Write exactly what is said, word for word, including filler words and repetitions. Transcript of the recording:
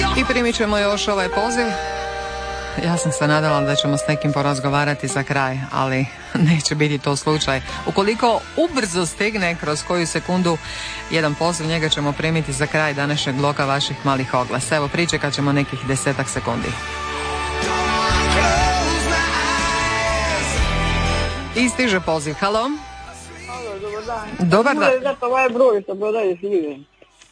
I primit ćemo još ovaj poziv. Ja sam se nadala da ćemo s nekim porazgovarati za kraj, ali neće biti to slučaj. Ukoliko ubrzo stigne kroz koju sekundu jedan poziv, njega ćemo primiti za kraj današnjeg bloka vaših malih oglasa. Evo, pričekat ćemo nekih desetak sekundi. I stiže poziv. Halo? Halo, dobar dan. Dobar dan. Zato ovaj broj što prodaje šljive.